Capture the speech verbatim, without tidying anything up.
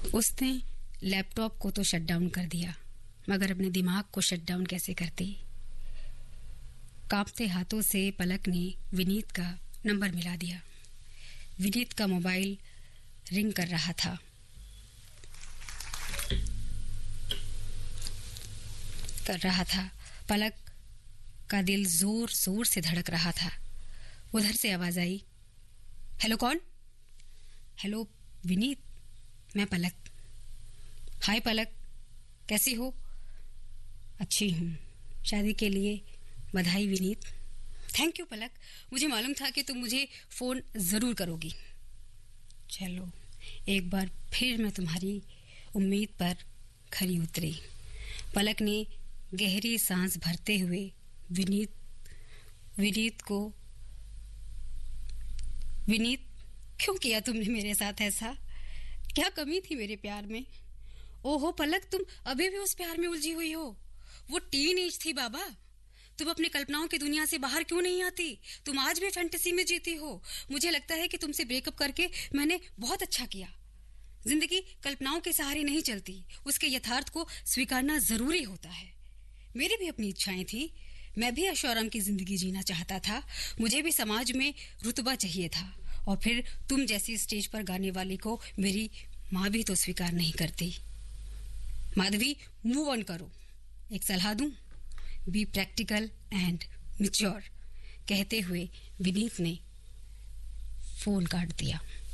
उसने लैपटॉप को तो शट डाउन कर दिया, मगर अपने दिमाग को शट डाउन कैसे करती। कांपते हाथों से पलक ने विनीत का नंबर मिला दिया। विनीत का मोबाइल रिंग कर रहा था। कर रहा था पलक का दिल जोर जोर से धड़क रहा था। उधर से आवाज आई, हेलो कौन? हेलो विनीत, मैं पलक। हाय पलक, कैसी हो? अच्छी हूँ, शादी के लिए बधाई विनीत। थैंक यू पलक, मुझे मालूम था कि तुम मुझे फोन जरूर करोगी। चलो एक बार फिर मैं तुम्हारी उम्मीद पर खरी उतरी। पलक ने गहरी सांस भरते हुए विनीत विनीत को विनीत क्यों किया तुमने मेरे साथ ऐसा? क्या कमी थी मेरे प्यार में? ओहो पलक, तुम अभी भी उस प्यार में उलझी हुई हो। वो टीन एज थी बाबा। तुम अपनी कल्पनाओं की दुनिया से बाहर क्यों नहीं आती? तुम आज भी फैंटेसी में जीती हो। मुझे लगता है कि तुमसे ब्रेकअप करके मैंने बहुत अच्छा किया। जिंदगी कल्पनाओं के सहारे नहीं चलती, उसके यथार्थ को स्वीकारना जरूरी होता है। मेरी भी अपनी इच्छाएं थी, मैं भी ऐशोआराम की जिंदगी जीना चाहता था। मुझे भी समाज में रुतबा चाहिए था, और फिर तुम जैसी स्टेज पर गाने वाली को मेरी माँ भी तो स्वीकार नहीं करती। माधवी, मूव ऑन करो। एक सलाह दूं, बी प्रैक्टिकल एंड मैच्योर। कहते हुए विनीत ने फोन काट दिया।